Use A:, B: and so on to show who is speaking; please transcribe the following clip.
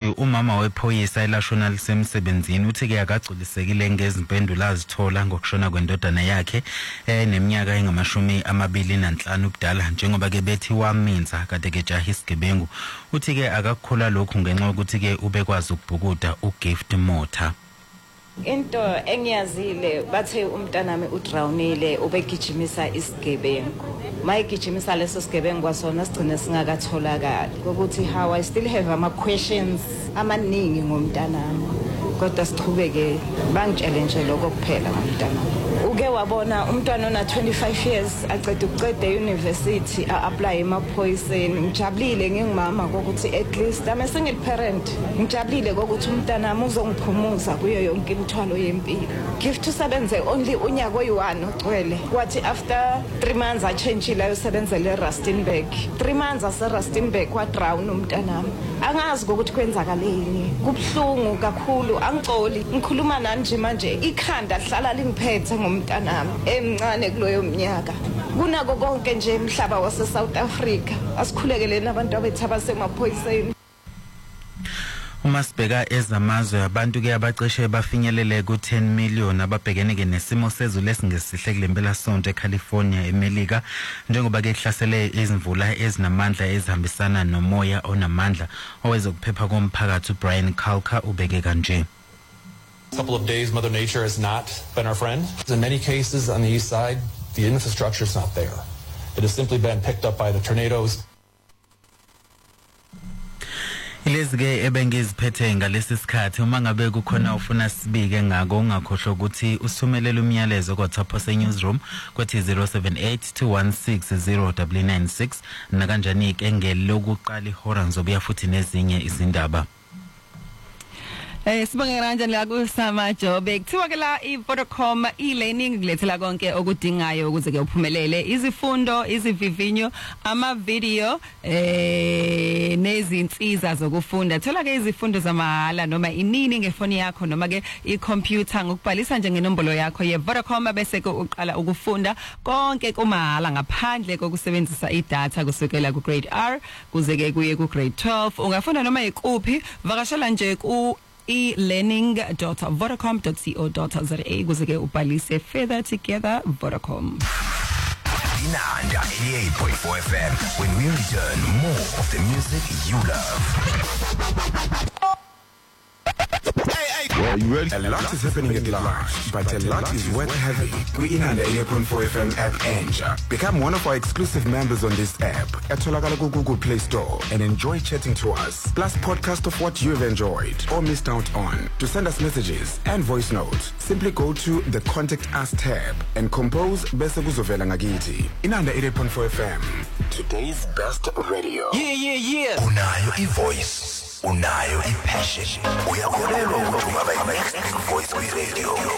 A: umama wephoyisa elashona lisemsebenzini uthi-ke akagculisekile ngezimpendulo azithola ngokushona kwendodana yakhe neminyaka engama-25 ubudala njengoba-ke bethi waminza kade-ke jaha isigebengu. Uthi-ke akakukholwa lokhu ngenxa yokuthi-ke ubekwazi ukubhukuda uGift Motha.
B: Into engiyazile bathe umntanami udrownile ubegijimisa isigebengu. Mayigijimisa leso sigebengu kwasona sigcine singakatholakali. Ukuthi how I still have ama questions amaningi ngomntanami. Kodwa sichubeke bangitshele nje lokho kuphela ngomntanami. Uke wabona umntwana ona 25 years uqeda university apply emaphoyiseni. Ngijabulile ngingumama ukuthi at least I'm a single parent. Ngijabulile ukuthi umntanami uzongiphumuza kuyo yonke imithwalo yempilo. Gift usebenze only unyaka oyi1 ogcwele. Kwathi after 3 months achangile ayosebenzela eRustenburg. 3 months aseRustenburg wadrown umntanami. Angazi ukuthi kwenzakaleni. Kubhlungu kakhulu angicoli. Ngikhuluma nani nje manje ikhanda hlala lingiphethe ngomntanami emncane kuloyo mnyaka. Kunako konke nje emhlaba wase South Africa asikhulekele nabantu abethu abasemaphoyiseni.
A: Uma sibheka ezamazwe abantu-ke abacishe bafinyelele ku-10 million ababhekene-ke nesimo sezulu esingesihle kule mpelasonto eCalifornia eMelika njengoba-ke kuhlasele izimvula ezinamandla ezihambisana nomoya onamandla owezokuphepha komphakathi uBrian Kalka ubeke kanje.
C: Couple of days, Mother Nature has not been our friend. In many cases on the east side, the infrastructure is not there. It has simply been picked up by the tornadoes.
A: Ilezike ebengiziphethe ngalesi sikhathi uma ngabe kukhona ufuna sibike ngako ungakhohlwa ukuthi usumelele umyalezo kwaThapho Newsroom kwathi 0782160996 nakanjani-ke ngelokuqala ihora ngizobuya futhi nezinye izindaba.
D: Sibonge kanjani la kusama Jobe kuthiwa ke la iVodacom e-learning kulethela konke okudingayo ukuze ke uphumelele izifundo izivivinyo ama video nezinsiza zokufunda thola ke izifundo zamahala noma inini ngefoni yakho noma ke icomputer ngokubhalisa nje ngenombolo yakho yeVodacom bese ke uqala ukufunda konke kumahala ngaphandle kokusebenzisa idatha kusukela ku grade R kuze ke kuye ku grade 12 ungafunda noma ikuphi vakashela nje ku elearning.vodacom.co.za kuze ke ubhalise further together Vodacom.
E: Inanda 88.4 FM when we return more of the music you love.
F: Well, you ready? A lot is happening at large, but a lot is worth having. We Inanda 88.4 FM app Enja. Become one of our exclusive members on this app at Tolakala Google Play Store and enjoy chatting to us. Plus podcast of what you have enjoyed or missed out on. To send us messages and voice notes, simply go to the Contact Us tab and compose Bese Kuzovela Ngakiti. Inanda 88.4 FM. Today's best radio.
E: Yeah. Unayo i-voice. Unayo i-passion. Uyakholelwa ukuthi ungaba i-next big voice kwi-radio.